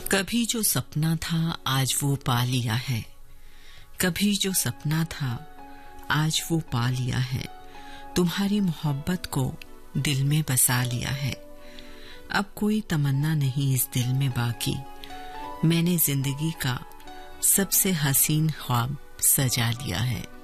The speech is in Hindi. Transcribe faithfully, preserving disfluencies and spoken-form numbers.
कभी जो सपना था आज वो पा लिया है, कभी जो सपना था आज वो पा लिया है, तुम्हारी मोहब्बत को दिल में बसा लिया है। अब कोई तमन्ना नहीं इस दिल में बाकी, मैंने जिंदगी का सबसे हसीन ख्वाब सजा लिया है।